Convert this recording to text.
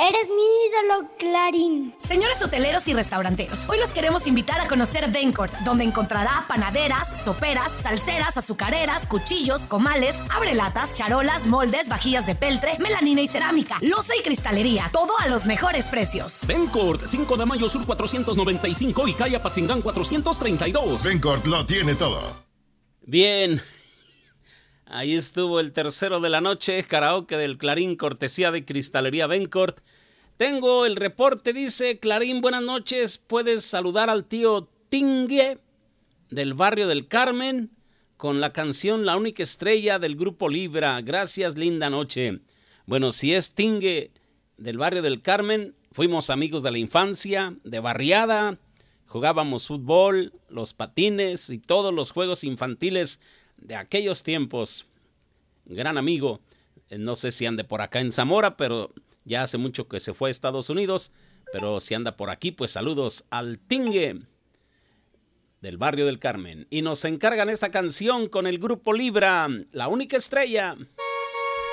Eres mi ídolo, Clarín. Señores hoteleros y restauranteros, hoy los queremos invitar a conocer Dencourt, donde encontrará panaderas, soperas, salseras, azucareras, cuchillos, comales, abrelatas, charolas, moldes, vajillas de peltre, melanina y cerámica, loza y cristalería, todo a los mejores precios. Dencourt, 5 de mayo sur 495 y calle Apatzingán 432. Dencourt lo tiene todo. Bien, ahí estuvo el tercero de la noche, karaoke del Clarín, cortesía de Cristalería Dencourt. Tengo el reporte, dice Clarín, buenas noches, puedes saludar al tío Tingue del barrio del Carmen con la canción La Única Estrella del Grupo Libra. Gracias, linda noche. Bueno, si es Tingue del barrio del Carmen, fuimos amigos de la infancia, de barriada, jugábamos fútbol, los patines y todos los juegos infantiles de aquellos tiempos. Gran amigo, no sé si ande por acá en Zamora, pero ya hace mucho que se fue a Estados Unidos, pero si anda por aquí, pues saludos al Tingue del barrio del Carmen. Y nos encargan esta canción con el Grupo Libra, La Única Estrella.